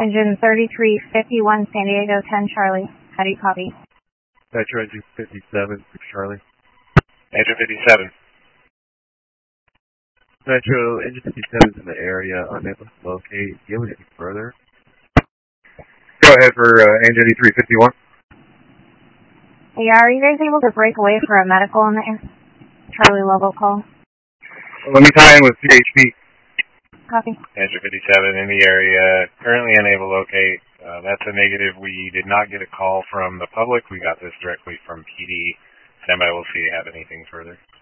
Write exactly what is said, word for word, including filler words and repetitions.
Engine thirty-three fifty-one, San Diego ten Charlie. How do you copy? Metro Engine fifty-seven, six Charlie. Engine fifty-seven. Metro Engine fifty-seven is in the area, unable to locate. Do you have anything further? Go ahead for uh, Engine eighty-three fifty-one. Yeah, are you guys able to break away for a medical in there? Charlie level call. Let me tie in with P H P. Copy. Engine fifty-seven in the area, currently unable to locate. Uh, that's a negative. We did not get a call from the public. We got this directly from P D. Stand by, we'll see if you have anything further.